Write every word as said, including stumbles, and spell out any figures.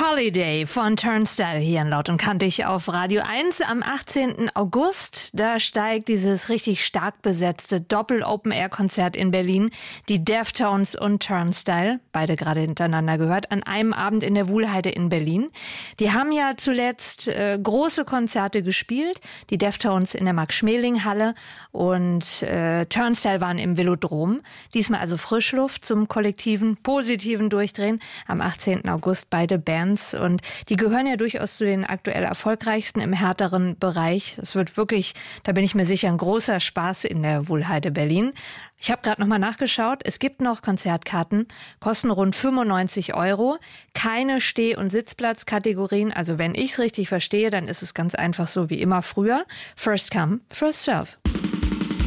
Holiday von Turnstile hier in Laut und Kantig auf Radio eins am achtzehnten August. Da steigt dieses richtig stark besetzte Doppel-Open-Air-Konzert in Berlin. Die Deftones und Turnstile, beide gerade hintereinander gehört, an einem Abend in der Wuhlheide in Berlin. Die haben ja zuletzt äh, große Konzerte gespielt. Die Deftones in der Max-Schmeling-Halle und äh, Turnstile waren im Velodrom. Diesmal also Frischluft zum kollektiven, positiven Durchdrehen am achtzehnten August. Beide Bands und die gehören ja durchaus zu den aktuell erfolgreichsten im härteren Bereich. Es wird wirklich, da bin ich mir sicher, ein großer Spaß in der Wuhlheide Berlin. Ich habe gerade nochmal nachgeschaut. Es gibt noch Konzertkarten, kosten rund fünfundneunzig Euro. Keine Steh- und Sitzplatzkategorien. Also wenn ich es richtig verstehe, dann ist es ganz einfach so wie immer früher. First come, first serve.